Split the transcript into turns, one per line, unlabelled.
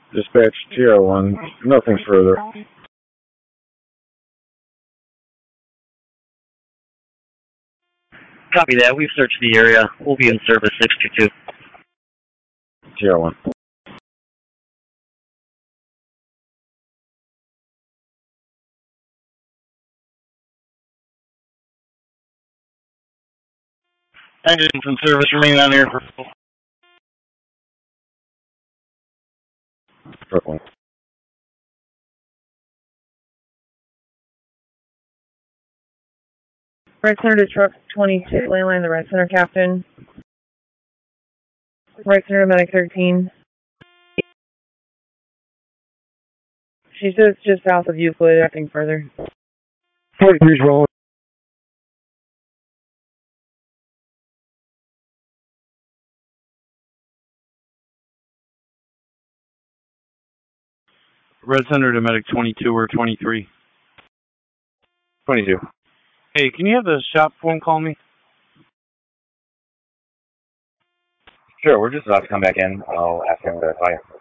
Dispatch TR1, nothing further.
Copy that. We've searched the area. We'll be in service 622.
TR1.
Engines in service. Remain on air for...
Brooklyn.
Right center to truck 22, landline the right center, Captain. Right center to medic 13. She says just south of Euclid, nothing further.
43's rolling.
Red Center to medic 22 or 23.
22.
Hey, can you have the shop phone call me?
Sure, we're just about to come back in. I'll ask him to fire.